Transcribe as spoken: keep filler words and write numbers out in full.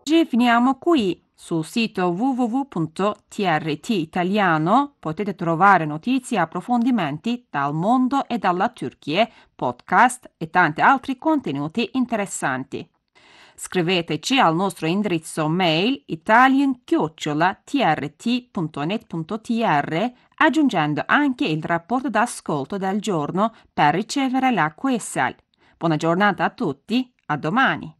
Oggi finiamo qui. Sul sito w w w punto t r t italiano potete trovare notizie e approfondimenti dal mondo e dalla Turchia, podcast e tanti altri contenuti interessanti. Scriveteci al nostro indirizzo mail italian chiocciola t r t punto net punto t r aggiungendo anche il rapporto d'ascolto del giorno per ricevere la Q S L. Buona giornata a tutti, a domani!